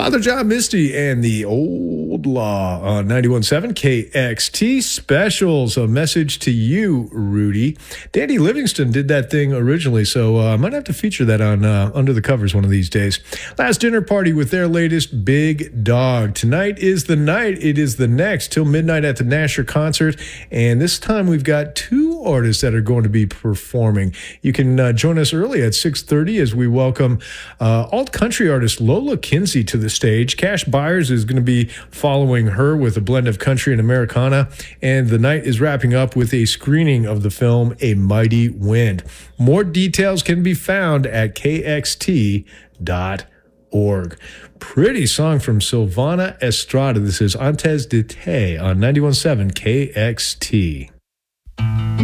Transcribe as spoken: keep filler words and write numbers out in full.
Father John Misty and the Old Law on ninety-one point seven K X T Specials. A message to you, Rudy. Dandy Livingston did that thing originally, so uh, I might have to feature that on uh, Under the Covers one of these days. Last Dinner Party with their latest Big Dog. Tonight is the night. It is the next till midnight at the Nasher concert, and this time we've got two artists that are going to be performing. You can uh, join us early at six thirty as we welcome uh, alt country artist Lola Kinsey to the stage. Cash Byers is going to be following her with a blend of country and Americana, and the night is wrapping up with a screening of the film A Mighty Wind. More details can be found at k x t dot org. Pretty song from Silvana Estrada. This is Antes de Te on ninety-one point seven K X T.